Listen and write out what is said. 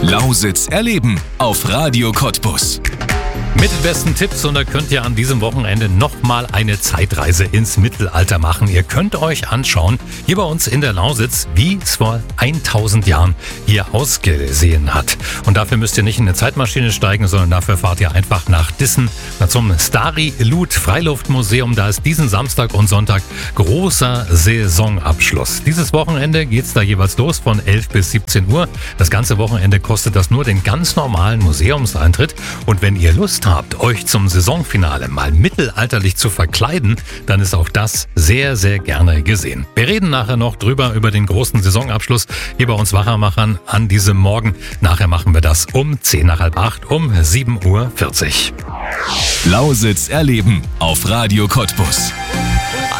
Lausitz erleben auf Radio Cottbus. Mit den besten Tipps, und da könnt ihr an diesem Wochenende nochmal eine Zeitreise ins Mittelalter machen. Ihr könnt euch anschauen, hier bei uns in der Lausitz, wie es vor 1000 Jahren hier ausgesehen hat. Und dafür müsst ihr nicht in eine Zeitmaschine steigen, sondern dafür fahrt ihr einfach nach Dissen zum Stary-Lut Freiluftmuseum. Da ist diesen Samstag und Sonntag großer Saisonabschluss. Dieses Wochenende geht's da jeweils los von 11 bis 17 Uhr. Das ganze Wochenende kostet das nur den ganz normalen Museumseintritt. Und wenn ihr Lust habt, euch zum Saisonfinale mal mittelalterlich zu verkleiden, dann ist auch das sehr, sehr gerne gesehen. Wir reden nachher noch drüber über den großen Saisonabschluss hier bei uns Wachermachern an diesem Morgen. Nachher machen wir das um 7:10 um 7:40 Uhr. Lausitz erleben auf Radio Cottbus.